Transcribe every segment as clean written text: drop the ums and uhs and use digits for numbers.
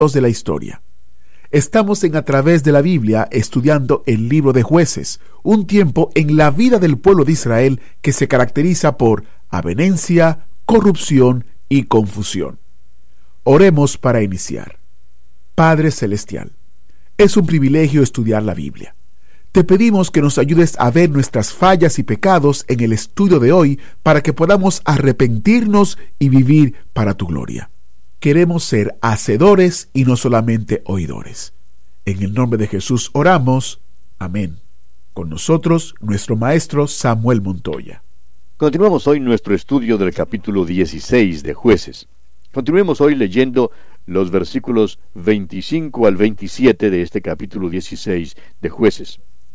de la historia. Estamos en A Través de la Biblia estudiando el libro de Jueces, un tiempo en la vida del pueblo de Israel que se caracteriza por avenencia, corrupción y confusión. Oremos para iniciar. Padre Celestial, es un privilegio estudiar la Biblia. Te pedimos que nos ayudes a ver nuestras fallas y pecados en el estudio de hoy para que podamos arrepentirnos y vivir para tu gloria. Queremos ser hacedores y no solamente oidores. En el nombre de Jesús oramos. Amén. Con nosotros, nuestro maestro Samuel Montoya. Continuamos hoy nuestro estudio del capítulo 16 de Jueces. Continuemos hoy leyendo los versículos 25 al 27 de este capítulo 16 de Jueces.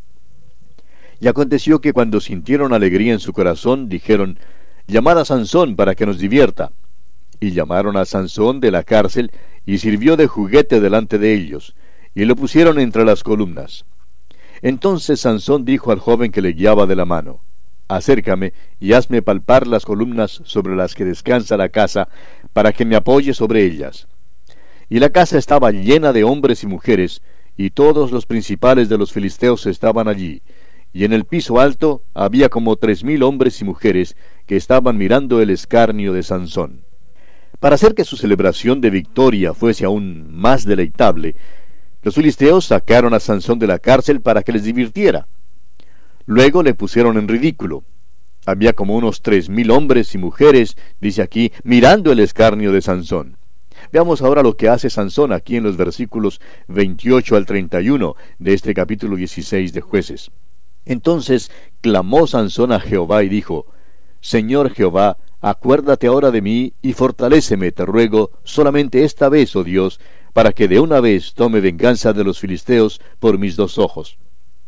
Y aconteció que cuando sintieron alegría en su corazón, dijeron: llamad a Sansón para que nos divierta. Y llamaron a Sansón de la cárcel, y sirvió de juguete delante de ellos, y lo pusieron entre las columnas. Entonces Sansón dijo al joven que le guiaba de la mano: acércame y hazme palpar las columnas sobre las que descansa la casa, para que me apoye sobre ellas. Y la casa estaba llena de hombres y mujeres, y todos los principales de los filisteos estaban allí, y en el piso alto había como 3,000 hombres y mujeres que estaban mirando el escarnio de Sansón. Para hacer que su celebración de victoria fuese aún más deleitable, los filisteos sacaron a Sansón de la cárcel para que les divirtiera. Luego le pusieron en ridículo. Había como unos 3,000 hombres y mujeres, dice aquí, mirando el escarnio de Sansón. Veamos ahora lo que hace Sansón aquí en los versículos 28 al 31 de este capítulo 16 de Jueces. Entonces clamó Sansón a Jehová y dijo: Señor Jehová, acuérdate ahora de mí y fortaléceme, te ruego, solamente esta vez, oh Dios, para que de una vez tome venganza de los filisteos por mis 2 ojos.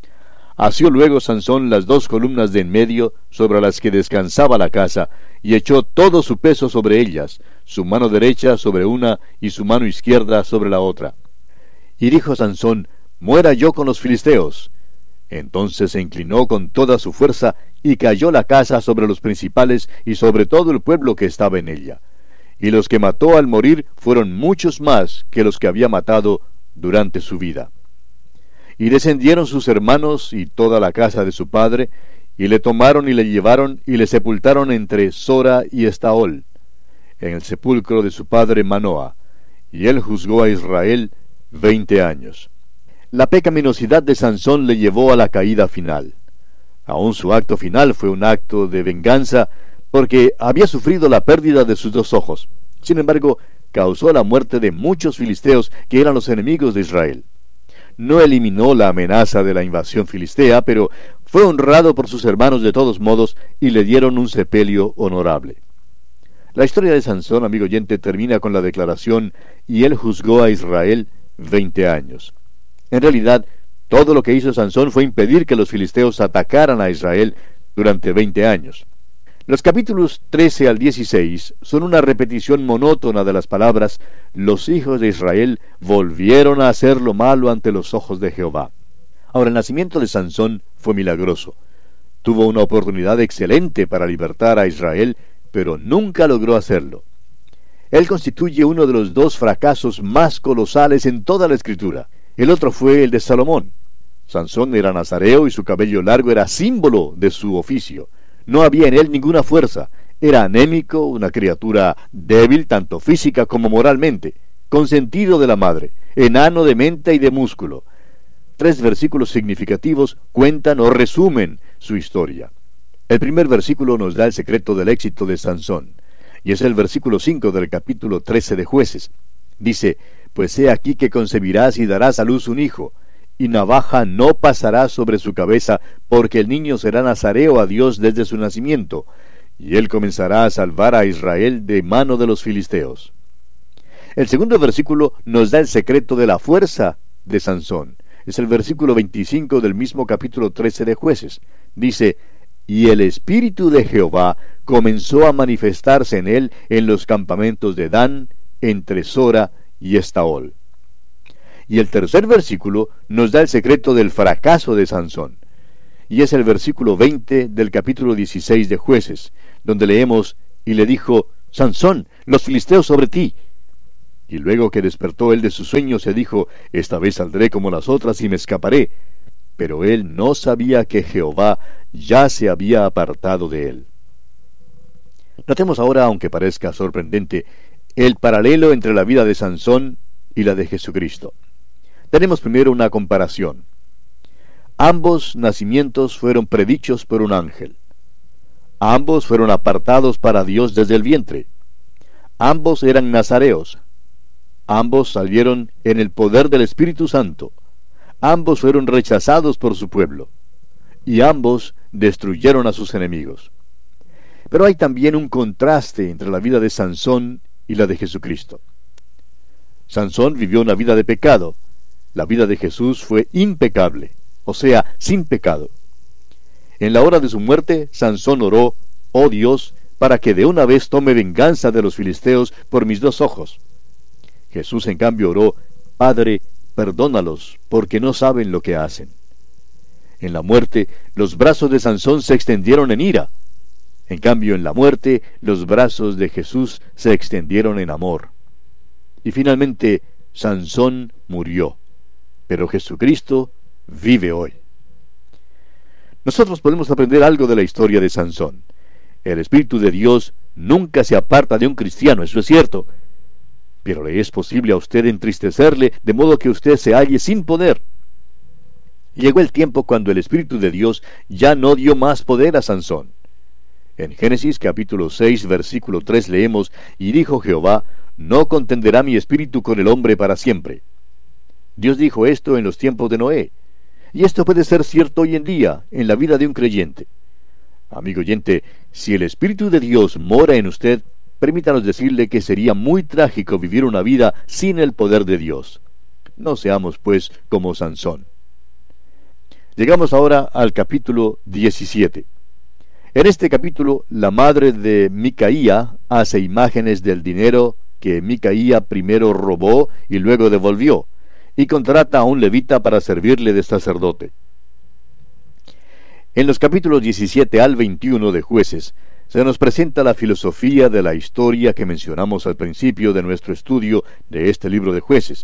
Asió luego Sansón las 2 columnas de en medio sobre las que descansaba la casa, y echó todo su peso sobre ellas, su mano derecha sobre una y su mano izquierda sobre la otra. Y dijo Sansón: muera yo con los filisteos. Entonces se inclinó con toda su fuerza, y cayó la casa sobre los principales y sobre todo el pueblo que estaba en ella. Y los que mató al morir fueron muchos más que los que había matado durante su vida. Y descendieron sus hermanos y toda la casa de su padre, y le tomaron y le llevaron y le sepultaron entre Sora y Estaol, en el sepulcro de su padre Manoa, y él juzgó a Israel 20 años. La pecaminosidad de Sansón le llevó a la caída final. Aún su acto final fue un acto de venganza, porque había sufrido la pérdida de sus 2 ojos. Sin embargo, causó la muerte de muchos filisteos que eran los enemigos de Israel. No eliminó la amenaza de la invasión filistea, pero fue honrado por sus hermanos de todos modos y le dieron un sepelio honorable. La historia de Sansón, amigo oyente, termina con la declaración: y él juzgó a Israel 20 años. En realidad, todo lo que hizo Sansón fue impedir que los filisteos atacaran a Israel durante 20 años. Los capítulos 13 al 16 son una repetición monótona de las palabras: los hijos de Israel volvieron a hacer lo malo ante los ojos de Jehová. Ahora, el nacimiento de Sansón fue milagroso. Tuvo una oportunidad excelente para libertar a Israel, pero nunca logró hacerlo. Él constituye uno de los 2 fracasos más colosales en toda la Escritura. El otro fue el de Salomón. Sansón era nazareo y su cabello largo era símbolo de su oficio. No había en él ninguna fuerza. Era anémico, una criatura débil tanto física como moralmente, consentido de la madre, enano de mente y de músculo. 3 versículos significativos cuentan o resumen su historia. El primer versículo nos da el secreto del éxito de Sansón, y es el versículo 5 del capítulo 13 de Jueces. Dice: pues he aquí que concebirás y darás a luz un hijo, y navaja no pasará sobre su cabeza, porque el niño será nazareo a Dios desde su nacimiento, y él comenzará a salvar a Israel de mano de los filisteos. El segundo versículo nos da el secreto de la fuerza de Sansón. Es el versículo 25 del mismo capítulo 13 de Jueces. Dice: y el espíritu de Jehová comenzó a manifestarse en él en los campamentos de Dan, entre Sora y Estaol. Y el tercer versículo nos da el secreto del fracaso de Sansón, y es el versículo 20 del capítulo 16 de Jueces, donde leemos: y le dijo: Sansón, los filisteos sobre ti. Y luego que despertó él de su sueño, se dijo: esta vez saldré como las otras y me escaparé. Pero él no sabía que Jehová ya se había apartado de él. Notemos ahora, aunque parezca sorprendente, el paralelo entre la vida de Sansón y la de Jesucristo. Tenemos primero una comparación. Ambos nacimientos fueron predichos por un ángel. Ambos fueron apartados para Dios desde el vientre. Ambos eran nazareos. Ambos salieron en el poder del Espíritu Santo. Ambos fueron rechazados por su pueblo. Y ambos destruyeron a sus enemigos. Pero hay también un contraste entre la vida de Sansón y la de Jesucristo. Sansón vivió una vida de pecado. La vida de Jesús fue impecable, o sea, sin pecado. En la hora de su muerte, Sansón oró: oh Dios, para que de una vez tome venganza de los filisteos por mis 2 ojos. Jesús, en cambio, oró: Padre, perdónalos, porque no saben lo que hacen. En la muerte, los brazos de Sansón se extendieron en ira. En cambio, en la muerte, los brazos de Jesús se extendieron en amor. Y finalmente, Sansón murió, pero Jesucristo vive hoy. Nosotros podemos aprender algo de la historia de Sansón. El Espíritu de Dios nunca se aparta de un cristiano, eso es cierto, pero le es posible a usted entristecerle de modo que usted se halle sin poder. Llegó el tiempo cuando el Espíritu de Dios ya no dio más poder a Sansón. En Génesis capítulo 6, versículo 3 leemos: y dijo Jehová: no contenderá mi espíritu con el hombre para siempre. Dios dijo esto en los tiempos de Noé, y esto puede ser cierto hoy en día en la vida de un creyente. Amigo oyente, si el Espíritu de Dios mora en usted, permítanos decirle que sería muy trágico vivir una vida sin el poder de Dios. No seamos, pues, como Sansón. Llegamos ahora al capítulo 17. En este capítulo, la madre de Micaía hace imágenes del dinero que Micaía primero robó y luego devolvió, y contrata a un levita para servirle de sacerdote. En los capítulos 17 al 21 de Jueces, se nos presenta la filosofía de la historia que mencionamos al principio de nuestro estudio de este libro de Jueces.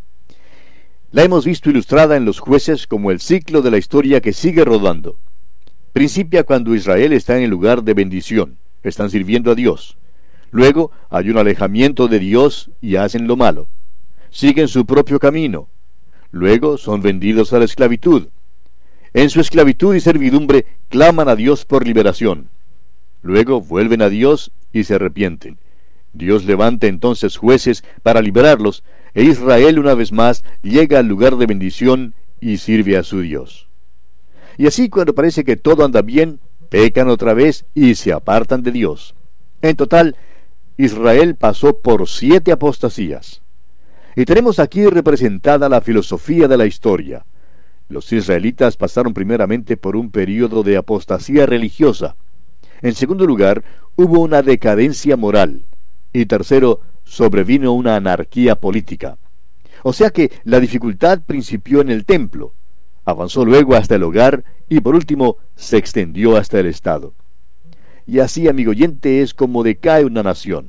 La hemos visto ilustrada en los Jueces como el ciclo de la historia que sigue rodando. Principia cuando Israel está en el lugar de bendición, están sirviendo a Dios. Luego hay un alejamiento de Dios y hacen lo malo. Siguen su propio camino. Luego son vendidos a la esclavitud. En su esclavitud y servidumbre claman a Dios por liberación. Luego vuelven a Dios y se arrepienten. Dios levanta entonces jueces para liberarlos, e Israel una vez más llega al lugar de bendición y sirve a su Dios. Y así, cuando parece que todo anda bien, pecan otra vez y se apartan de Dios. En total, Israel pasó por 7 apostasías. Y tenemos aquí representada la filosofía de la historia. Los israelitas pasaron primeramente por un período de apostasía religiosa. En segundo lugar, hubo una decadencia moral. Y tercero, sobrevino una anarquía política. O sea que la dificultad principió en el templo, avanzó luego hasta el hogar y por último se extendió hasta el Estado. Y así, amigo oyente, es como decae una nación.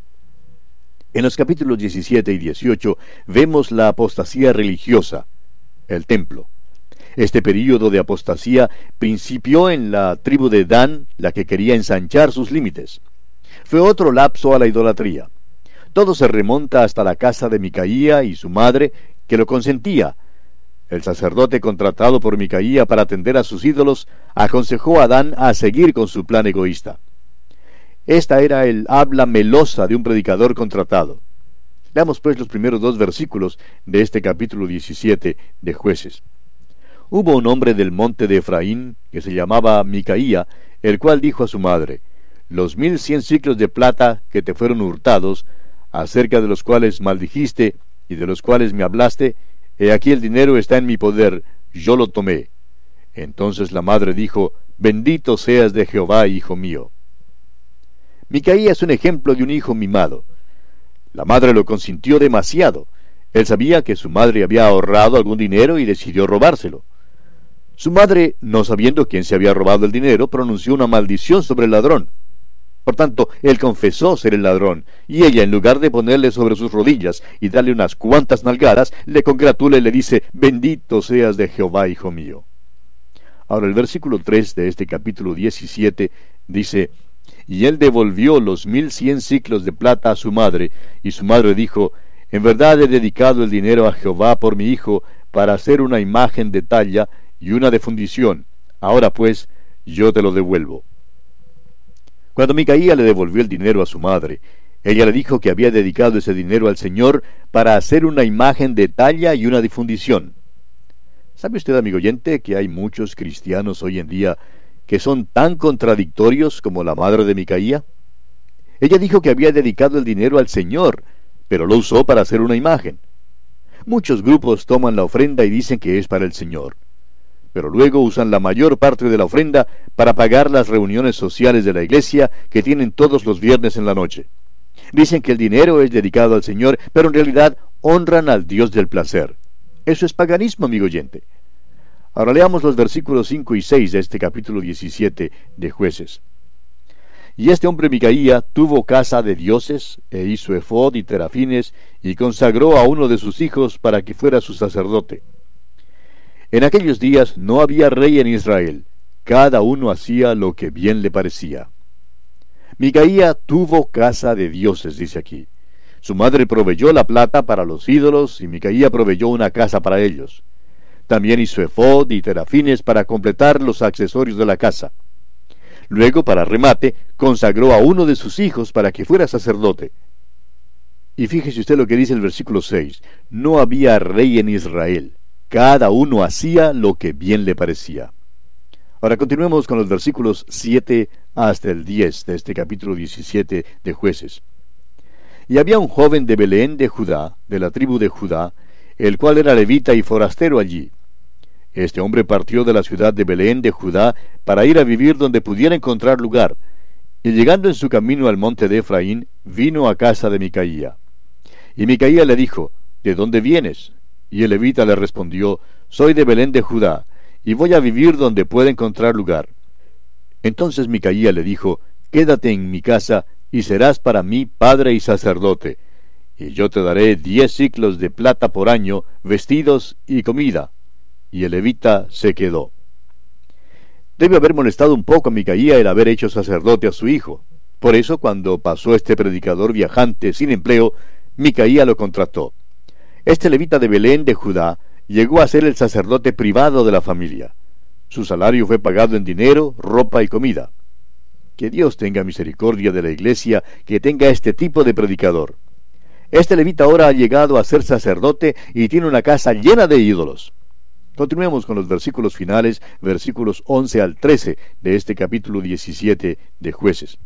En los capítulos 17 y 18 vemos la apostasía religiosa, el templo. Este período de apostasía principió en la tribu de Dan, la que quería ensanchar sus límites. Fue otro lapso a la idolatría. Todo se remonta hasta la casa de Micaía y su madre, que lo consentía. El sacerdote contratado por Micaía para atender a sus ídolos aconsejó a Dan a seguir con su plan egoísta. Esta era el habla melosa de un predicador contratado. Leamos pues los primeros 2 versículos de este capítulo 17 de Jueces. Hubo un hombre del monte de Efraín, que se llamaba Micaía, el cual dijo a su madre: los 1100 siclos de plata que te fueron hurtados, acerca de los cuales maldijiste y de los cuales me hablaste, he aquí el dinero está en mi poder, yo lo tomé. Entonces la madre dijo: bendito seas de Jehová, hijo mío. Micaía es un ejemplo de un hijo mimado. La madre lo consintió demasiado. Él sabía que su madre había ahorrado algún dinero y decidió robárselo. Su madre, no sabiendo quién se había robado el dinero, pronunció una maldición sobre el ladrón. Por tanto, él confesó ser el ladrón, y ella, en lugar de ponerle sobre sus rodillas y darle unas cuantas nalgadas, le congratula y le dice: bendito seas de Jehová, hijo mío. Ahora el versículo 3 de este capítulo 17 dice: y él devolvió los 1100 siclos de plata a su madre, y su madre dijo: en verdad he dedicado el dinero a Jehová por mi hijo, para hacer una imagen de talla y una de fundición. Ahora pues, yo te lo devuelvo. Cuando Micaía le devolvió el dinero a su madre, ella le dijo que había dedicado ese dinero al Señor para hacer una imagen de talla y una de fundición. ¿Sabe usted, amigo oyente, que hay muchos cristianos hoy en día que son tan contradictorios como la madre de Micaía? Ella dijo que había dedicado el dinero al Señor, pero lo usó para hacer una imagen. Muchos grupos toman la ofrenda y dicen que es para el Señor, pero luego usan la mayor parte de la ofrenda para pagar las reuniones sociales de la iglesia que tienen todos los viernes en la noche. Dicen que el dinero es dedicado al Señor, pero en realidad honran al Dios del placer. Eso es paganismo, amigo oyente. Ahora leamos los versículos 5 y 6 de este capítulo 17 de Jueces. Y este hombre Micaía tuvo casa de dioses, e hizo efod y terafines, y consagró a uno de sus hijos para que fuera su sacerdote. En aquellos días no había rey en Israel, cada uno hacía lo que bien le parecía. Micaía tuvo casa de dioses, dice aquí. Su madre proveyó la plata para los ídolos, y Micaía proveyó una casa para ellos. También hizo efod y terafines para completar los accesorios de la casa. Luego, para remate, consagró a uno de sus hijos para que fuera sacerdote. Y fíjese usted lo que dice el versículo 6. No había rey en Israel. Cada uno hacía lo que bien le parecía. Ahora continuemos con los versículos 7 hasta el 10 de este capítulo 17 de Jueces. Y había un joven de Belén de Judá, de la tribu de Judá, el cual era levita y forastero allí. Este hombre partió de la ciudad de Belén de Judá para ir a vivir donde pudiera encontrar lugar, y llegando en su camino al monte de Efraín, vino a casa de Micaía. Y Micaía le dijo: ¿de dónde vienes? Y el levita le respondió: soy de Belén de Judá, y voy a vivir donde pueda encontrar lugar. Entonces Micaía le dijo: quédate en mi casa, y serás para mí padre y sacerdote, y yo te daré 10 siclos de plata por año, vestidos y comida. Y el levita se quedó. Debe haber molestado un poco a Micaía el haber hecho sacerdote a su hijo. Por eso, cuando pasó este predicador viajante sin empleo, Micaía lo contrató. Este levita de Belén de Judá llegó a ser el sacerdote privado de la familia. Su salario fue pagado en dinero, ropa y comida. Que Dios tenga misericordia de la iglesia que tenga este tipo de predicador. Este levita ahora ha llegado a ser sacerdote y tiene una casa llena de ídolos. Continuemos con los versículos finales, versículos 11 al 13 de este capítulo 17 de Jueces.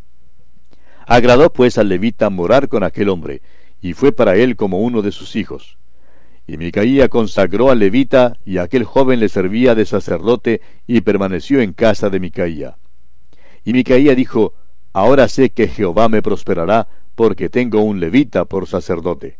Agradó pues al levita morar con aquel hombre, y fue para él como uno de sus hijos. Y Micaía consagró al levita, y aquel joven le servía de sacerdote, y permaneció en casa de Micaía. Y Micaía dijo: ahora sé que Jehová me prosperará, porque tengo un levita por sacerdote.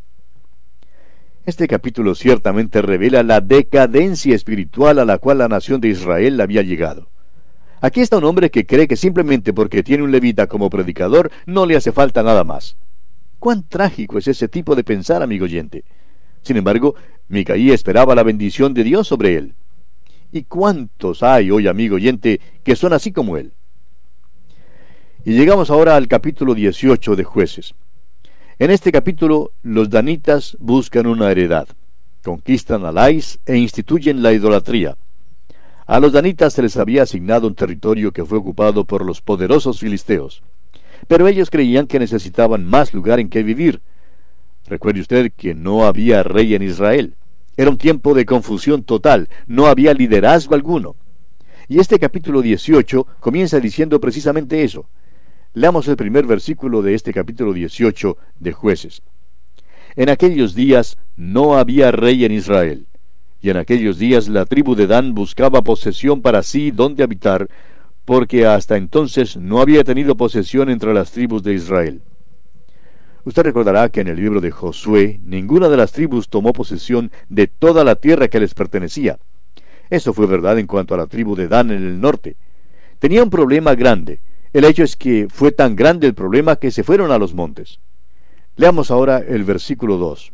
Este capítulo ciertamente revela la decadencia espiritual a la cual la nación de Israel había llegado. Aquí está un hombre que cree que simplemente porque tiene un levita como predicador no le hace falta nada más. Cuán trágico es ese tipo de pensar, amigo oyente. Sin embargo, Micaía esperaba la bendición de Dios sobre él. ¿Y cuántos hay hoy, amigo oyente, que son así como él? Y llegamos ahora al capítulo 18 de Jueces. En este capítulo, los danitas buscan una heredad, conquistan a Lais e instituyen la idolatría. A los danitas se les había asignado un territorio que fue ocupado por los poderosos filisteos, pero ellos creían que necesitaban más lugar en que vivir. Recuerde usted que no había rey en Israel. Era un tiempo de confusión total, no había liderazgo alguno. Y este capítulo 18 comienza diciendo precisamente eso. Leamos el primer versículo de este capítulo 18 de Jueces. En aquellos días no había rey en Israel, y en aquellos días la tribu de Dan buscaba posesión para sí donde habitar, porque hasta entonces no había tenido posesión entre las tribus de Israel. Usted recordará que en el libro de Josué, ninguna de las tribus tomó posesión de toda la tierra que les pertenecía. Eso fue verdad en cuanto a la tribu de Dan en el norte. Tenía un problema grande. El hecho es que fue tan grande el problema que se fueron a los montes. Leamos ahora el versículo 2.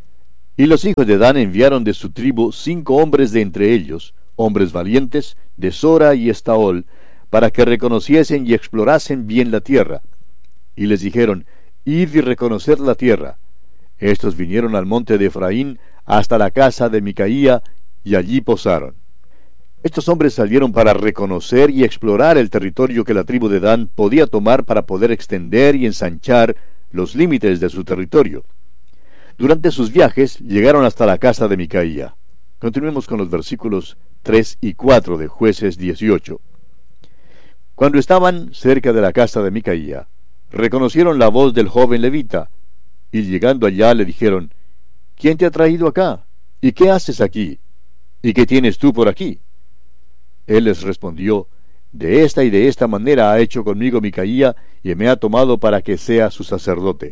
Y los hijos de Dan enviaron de su tribu 5 hombres de entre ellos, hombres valientes, de Sora y Estaol, para que reconociesen y explorasen bien la tierra. Y les dijeron, id y reconocer la tierra. Estos vinieron al monte de Efraín hasta la casa de Micaía, y allí posaron. Estos hombres salieron para reconocer y explorar el territorio que la tribu de Dan podía tomar para poder extender y ensanchar los límites de su territorio. Durante sus viajes llegaron hasta la casa de Micaía. Continuemos con los versículos 3 y 4 de Jueces 18. Cuando estaban cerca de la casa de Micaía, reconocieron la voz del joven levita, y llegando allá le dijeron, ¿quién te ha traído acá? ¿Y qué haces aquí? ¿Y qué tienes tú por aquí? Él les respondió, de esta y de esta manera ha hecho conmigo Micaía, y me ha tomado para que sea su sacerdote.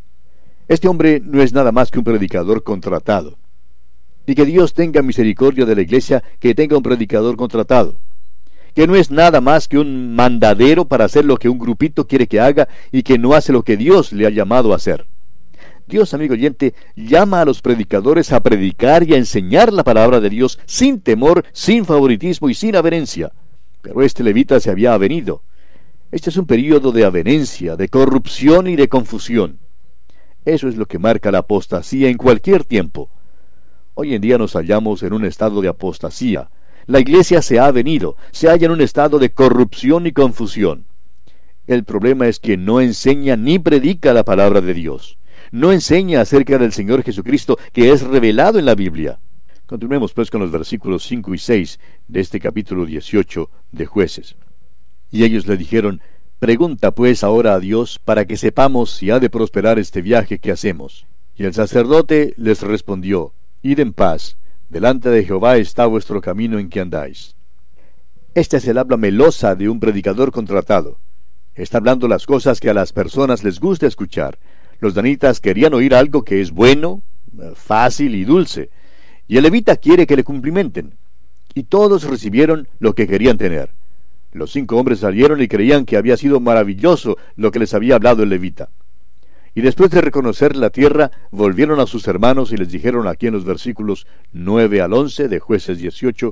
Este hombre no es nada más que un predicador contratado. Y que Dios tenga misericordia de la iglesia que tenga un predicador contratado. Que no es nada más que un mandadero para hacer lo que un grupito quiere que haga y que no hace lo que Dios le ha llamado a hacer. Dios, amigo oyente, llama a los predicadores a predicar y a enseñar la palabra de Dios sin temor, sin favoritismo y sin avenencia. Pero este levita se había avenido. Este es un período de avenencia, de corrupción y de confusión. Eso es lo que marca la apostasía en cualquier tiempo. Hoy en día nos hallamos en un estado de apostasía. La iglesia se ha avenido, se halla en un estado de corrupción y confusión. El problema es que no enseña ni predica la palabra de Dios. No enseña acerca del Señor Jesucristo que es revelado en la Biblia. Continuemos pues con los versículos 5 y 6 de este capítulo 18 de Jueces. Y ellos le dijeron, pregunta pues ahora a Dios para que sepamos si ha de prosperar este viaje que hacemos. Y el sacerdote les respondió, id en paz, delante de Jehová está vuestro camino en que andáis. Esta es el habla melosa de un predicador contratado. Está hablando las cosas que a las personas les gusta escuchar. Los danitas querían oír algo que es bueno, fácil y dulce, y el levita quiere que le cumplimenten. Y todos recibieron lo que querían tener. Los 5 hombres salieron y creían que había sido maravilloso lo que les había hablado el levita. Y después de reconocer la tierra, volvieron a sus hermanos y les dijeron aquí en los versículos 9 al 11 de Jueces 18,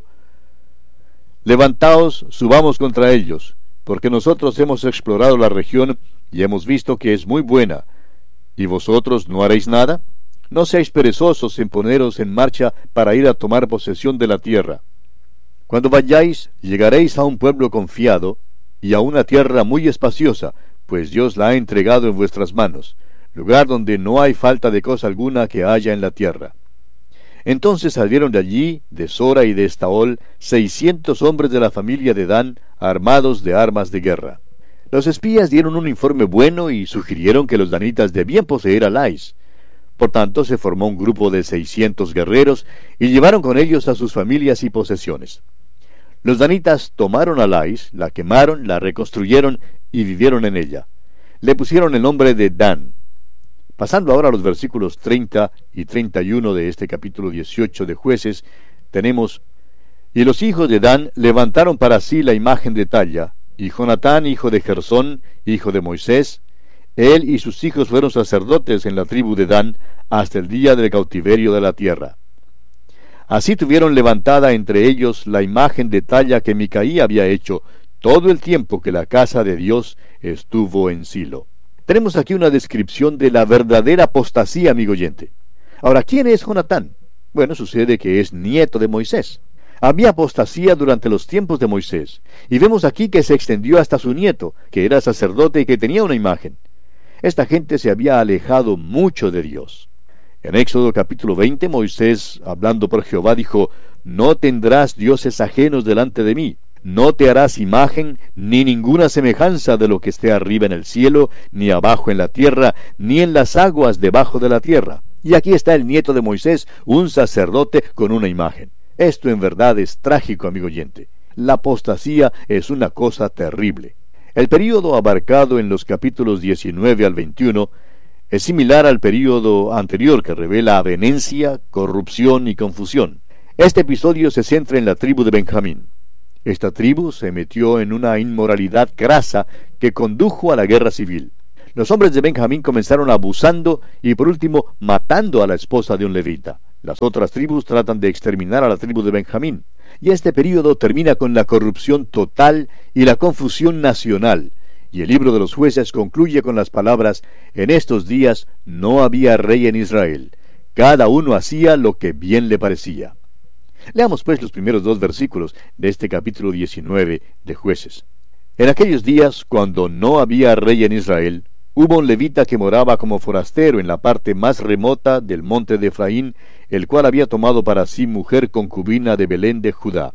levantaos, subamos contra ellos, porque nosotros hemos explorado la región y hemos visto que es muy buena. ¿Y vosotros no haréis nada? No seáis perezosos en poneros en marcha para ir a tomar posesión de la tierra. Cuando vayáis, llegaréis a un pueblo confiado y a una tierra muy espaciosa, pues Dios la ha entregado en vuestras manos, lugar donde no hay falta de cosa alguna que haya en la tierra. Entonces salieron de allí, de Sora y de Estaol, 600 hombres de la familia de Dan, armados de armas de guerra. Los espías dieron un informe bueno y sugirieron que los danitas debían poseer a Lais. Por tanto, se formó un grupo de 600 guerreros y llevaron con ellos a sus familias y posesiones. Los danitas tomaron a Lais, la quemaron, la reconstruyeron y vivieron en ella. Le pusieron el nombre de Dan. Pasando ahora a los versículos 30 y 31 de este capítulo 18 de Jueces, tenemos: y los hijos de Dan levantaron para sí la imagen de talla, y Jonatán, hijo de Gersón, hijo de Moisés, él y sus hijos fueron sacerdotes en la tribu de Dan hasta el día del cautiverio de la tierra. Así tuvieron levantada entre ellos la imagen de talla que Micaía había hecho todo el tiempo que la casa de Dios estuvo en Silo. Tenemos aquí una descripción de la verdadera apostasía, amigo oyente. Ahora, ¿quién es Jonatán? Bueno, sucede que es nieto de Moisés. Había apostasía durante los tiempos de Moisés, y vemos aquí que se extendió hasta su nieto, que era sacerdote y que tenía una imagen. Esta gente se había alejado mucho de Dios. En Éxodo capítulo 20, Moisés, hablando por Jehová, dijo: no tendrás dioses ajenos delante de mí, no te harás imagen, ni ninguna semejanza de lo que esté arriba en el cielo, ni abajo en la tierra, ni en las aguas debajo de la tierra. Y aquí está el nieto de Moisés, un sacerdote con una imagen. Esto en verdad es trágico, amigo oyente. La apostasía es una cosa terrible. El período abarcado en los capítulos 19 al 21 es similar al período anterior que revela avenencia, corrupción y confusión. Este episodio se centra en la tribu de Benjamín. Esta tribu se metió en una inmoralidad grasa que condujo a la guerra civil. Los hombres de Benjamín comenzaron abusando y por último matando a la esposa de un levita. Las otras tribus tratan de exterminar a la tribu de Benjamín. Y este período termina con la corrupción total y la confusión nacional. Y el libro de los Jueces concluye con las palabras: en estos días no había rey en Israel. Cada uno hacía lo que bien le parecía. Leamos pues los primeros 2 versículos de este capítulo 19 de Jueces. En aquellos días, cuando no había rey en Israel, hubo un levita que moraba como forastero en la parte más remota del monte de Efraín, el cual había tomado para sí mujer concubina de Belén de Judá.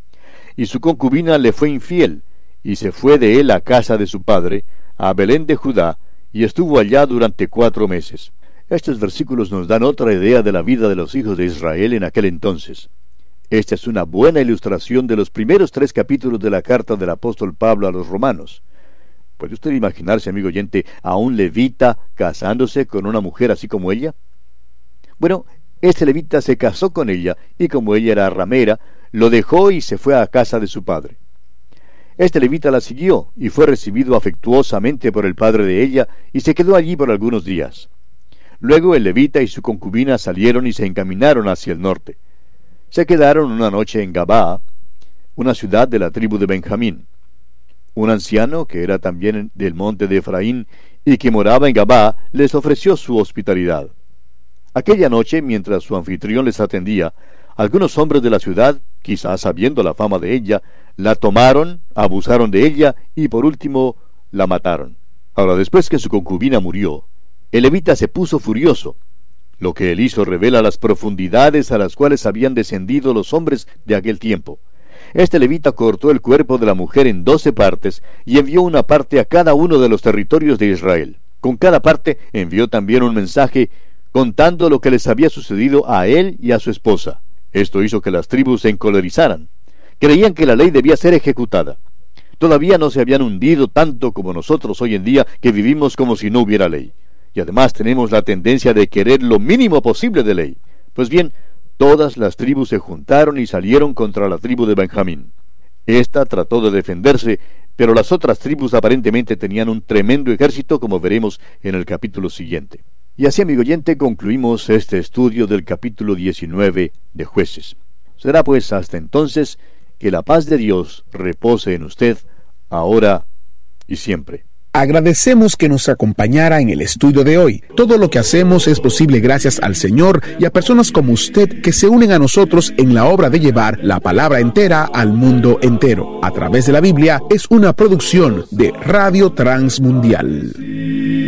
Y su concubina le fue infiel, y se fue de él a casa de su padre, a Belén de Judá, y estuvo allá durante 4 meses. Estos versículos nos dan otra idea de la vida de los hijos de Israel en aquel entonces. Esta es una buena ilustración de los primeros 3 capítulos de la carta del apóstol Pablo a los romanos. ¿Puede usted imaginarse, amigo oyente, a un levita casándose con una mujer así como ella? Bueno, este levita se casó con ella, y como ella era ramera, lo dejó y se fue a casa de su padre. Este levita la siguió, y fue recibido afectuosamente por el padre de ella, y se quedó allí por algunos días. Luego el levita y su concubina salieron y se encaminaron hacia el norte. Se quedaron una noche en Gabaa, una ciudad de la tribu de Benjamín. Un anciano, que era también del monte de Efraín, y que moraba en Gabaa, les ofreció su hospitalidad. Aquella noche, mientras su anfitrión les atendía, algunos hombres de la ciudad, quizás sabiendo la fama de ella, la tomaron, abusaron de ella, y por último, la mataron. Ahora, después que su concubina murió, el levita se puso furioso. Lo que él hizo revela las profundidades a las cuales habían descendido los hombres de aquel tiempo. Este levita cortó el cuerpo de la mujer en 12 partes y envió una parte a cada uno de los territorios de Israel. Con cada parte envió también un mensaje contando lo que les había sucedido a él y a su esposa. Esto hizo que las tribus se encolerizaran. Creían que la ley debía ser ejecutada. Todavía no se habían hundido tanto como nosotros hoy en día, que vivimos como si no hubiera ley. Y además tenemos la tendencia de querer lo mínimo posible de ley. Pues bien, todas las tribus se juntaron y salieron contra la tribu de Benjamín. Esta trató de defenderse, pero las otras tribus aparentemente tenían un tremendo ejército, como veremos en el capítulo siguiente. Y así, amigo oyente, concluimos este estudio del capítulo 19 de Jueces. Será pues hasta entonces que la paz de Dios repose en usted, ahora y siempre. Agradecemos que nos acompañara en el estudio de hoy. Todo lo que hacemos es posible gracias al Señor y a personas como usted que se unen a nosotros en la obra de llevar la palabra entera al mundo entero. A través de la Biblia es una producción de Radio Transmundial.